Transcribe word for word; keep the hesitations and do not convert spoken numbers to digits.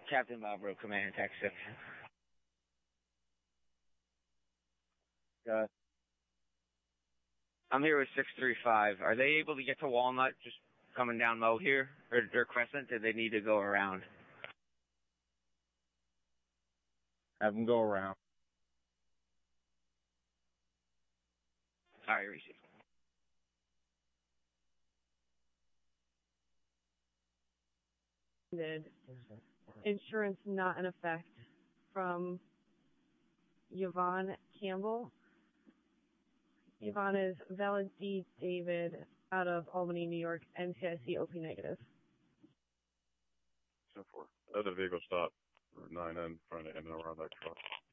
Captain Bob Rowe, Command Attack six. Uh, I'm here with six three five. Are they able to get to Walnut just coming down low here? Or, or Crescent? Did they need to go around? Have them go around. Sorry, receive. Insurance not in effect from Yvonne Campbell. Yvonne is valid D. David out of Albany, New York, N C I C O P negative. So forth. Other vehicle stop nine in front of and around that truck.